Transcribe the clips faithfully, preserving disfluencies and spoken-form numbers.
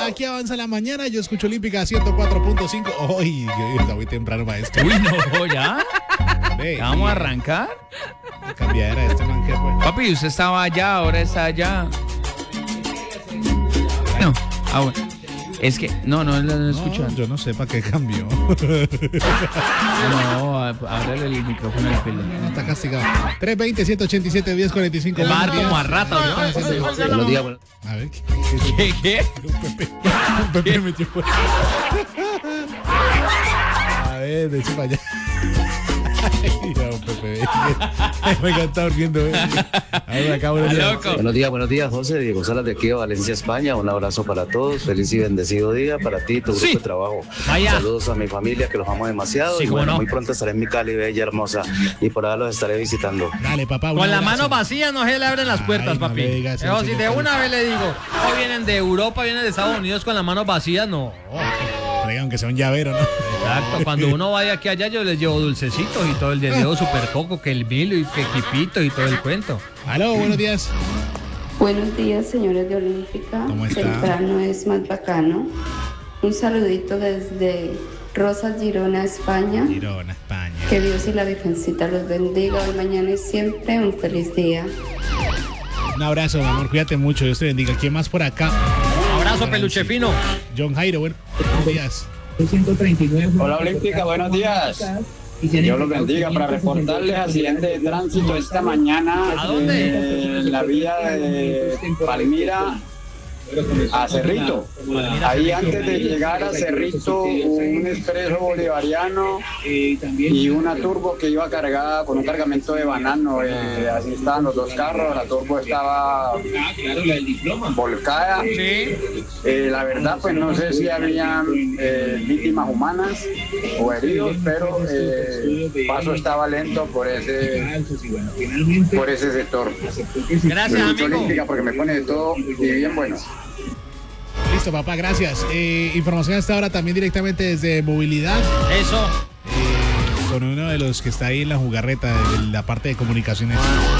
aquí avanza la mañana. Yo escucho Olímpica ciento cuatro punto cinco. Uy, está muy temprano para esto. Uy, no, ya. Ve, ¿Ya vamos a arrancar? cambiadera de este man que fue. Papi, usted estaba allá, ahora está allá. No, ah, bueno. Es que, no, no, no, no escucho. No, yo no sé para qué cambió. No, ábrele el micrófono al pelo. No, está castigado. tres veinte, ciento ochenta y siete, diez cuarenta y cinco. Va a dar como a rata, ¿no? Buenos días, bueno. A ver, ¿qué? ¿Qué? ¿Qué? Un Pepe, un Pepe metió fuera. A ver, de hecho para allá. Ay, ya, un Pepe. Me encanta durmiendo. Eh. A ver, acá, buenos días. Loco. Buenos días, buenos días, José. Diego Salas de aquí de Valencia, España. Un abrazo para todos. Feliz y bendecido día para ti y tu grupo Sí. de trabajo. Vaya. Saludos a mi familia, que los amo demasiado. Sí, y cómo bueno, no. muy pronto estaré en mi Cali, bella, hermosa. Y por ahora los estaré visitando. Dale, papá. un Con la abrazo. mano vacía no se le abren las puertas, Ay, no papi. le digas Eso eso, sí, de señor. una vez le digo, no vienen de Europa, vienen de Estados Unidos con las manos vacías, no. Traigan aunque sea un llavero, ¿no? Exacto, cuando uno vaya aquí allá yo les llevo dulcecitos y todo el de llevo super coco, que el milo y que equipito y todo el cuento. Aló, buenos días. Buenos días, señores de Olímpica. ¿Cómo está? Temprano es más bacano. Un saludito desde Rosas, Girona, España. Girona, España. Que Dios y la Virgencita los bendiga hoy, mañana y siempre. Un feliz día. Un abrazo, mi amor. Cuídate mucho. Dios te bendiga. ¿Quién más por acá? Abrazo, peluche fino. John Jairo, buenos días. Hola Olímpica, buenos días. Dios los bendiga. Para reportarles accidente de tránsito esta mañana ¿A dónde? eh, en la vía de Palmira a Cerrito. Ahí antes de llegar a Cerrito, un expreso bolivariano y una turbo que iba cargada con un cargamento de banano. Eh, así estaban los dos carros, la turbo estaba volcada. Sí. Eh, la verdad, pues no sé si habían eh, víctimas humanas o heridos, pero eh, el paso estaba lento por ese, por ese sector. Gracias, Mucho amigo. Olímpica porque me pone de todo y bien bueno. Listo, papá, gracias. Eh, información hasta ahora también directamente desde Movilidad. Eso. eh, con uno de los que está ahí en la jugarreta de la parte de comunicaciones.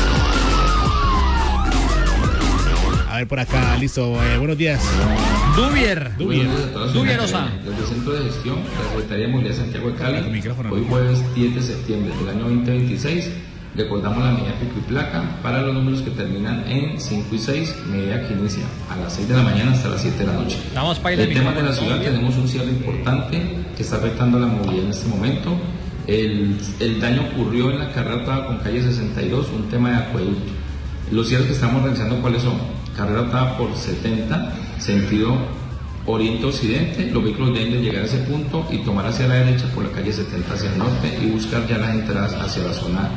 A ver por acá, listo. Eh, buenos días. Dubier. Dubier. Dubier Osa. Desde el Centro de Gestión, la Secretaría de Movilidad de Santiago de Con Cali, micrófono. hoy jueves diez de septiembre del año veinte veintiséis, recordamos la medida pico y placa para los números que terminan en cinco y seis, medida que inicia a las seis de la mañana hasta las siete de la noche. Vamos para ir El de tema de la micrófono. ciudad, tenemos un cierre importante que está afectando la movilidad en este momento. El, el daño ocurrió en la carrera Octava con calle sesenta y dos, un tema de acueducto. Los cierres que estamos realizando, ¿cuáles son? Carrera Octava por setenta, sentido oriente-occidente. Los vehículos deben de llegar a ese punto y tomar hacia la derecha por la calle setenta hacia el norte y buscar ya las entradas hacia la zona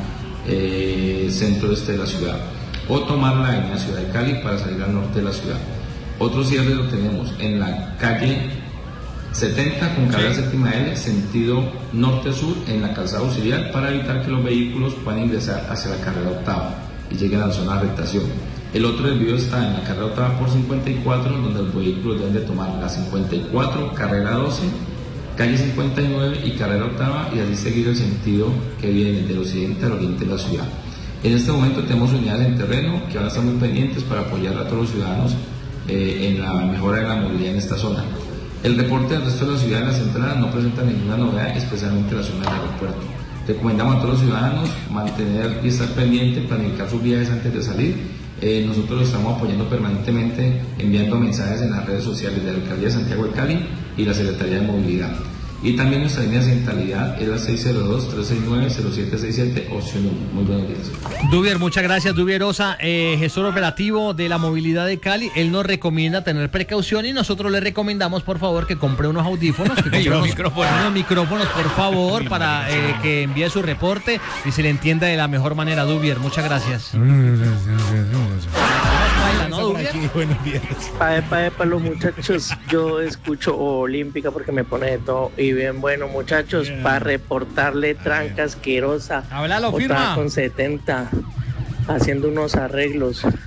eh, centro-este de la ciudad. O tomar la avenida Ciudad de Cali para salir al norte de la ciudad. Otro cierre lo tenemos en la calle setenta con carrera séptima L, sentido norte-sur en la calzada auxiliar para evitar que los vehículos puedan ingresar hacia la carrera octava y lleguen a la zona de afectación. El otro desvío está en la carrera octava por cincuenta y cuatro, donde los vehículos deben de tomar la cincuenta y cuatro, carrera doce, calle cincuenta y nueve y carrera octava y así seguir el sentido que viene del occidente al oriente de la ciudad. En este momento tenemos unidades en terreno que van a estar muy pendientes para apoyar a todos los ciudadanos eh, en la mejora de la movilidad en esta zona. El reporte del resto de la ciudad en las entradas no presenta ninguna novedad, especialmente la zona del aeropuerto. Recomendamos a todos los ciudadanos mantener y estar pendientes, planificar sus viajes antes de salir. Eh, nosotros lo estamos apoyando permanentemente, enviando mensajes en las redes sociales de la Alcaldía de Santiago de Cali y la Secretaría de Movilidad. Y también nuestra línea de centralidad es la seis cero dos, tres seis nueve, cero siete seis siete, opción uno. Muy buenos días. Dubier, muchas gracias. Dubier Osa, eh, gestor operativo de la movilidad de Cali. Él nos recomienda tener precaución y nosotros le recomendamos, por favor, que compre unos audífonos, que compre unos, unos micrófonos, por favor, para eh, que envíe su reporte y se le entienda de la mejor manera. Dubier, muchas gracias. ¿No, Dubier? Aquí, buenos días. Epa, epa, epa, los muchachos, yo escucho Olímpica porque me pone de todo. Y bien, bueno, muchachos, Bien. para reportarle tranca asquerosa. Háblalo, Octava firma. con setenta, haciendo unos arreglos.